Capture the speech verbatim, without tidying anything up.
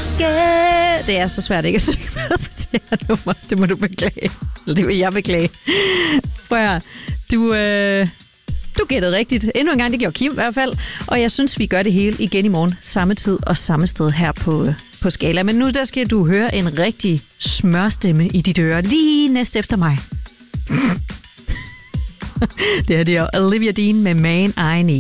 skal... Det er så svært ikke at synge med på det her nummer. Det må du beklage. Eller det vil jeg beklage. Prøv at høre. Du, øh, du gættede rigtigt. Endnu en gang, det gjorde Kim i hvert fald. Og jeg synes, vi gør det hele igen i morgen. Samme tid og samme sted her på, på Skala. Men nu der skal du høre en rigtig smørstemme i dit øre. Lige næste efter mig. Det her det er Olivia Dean med Man I Need.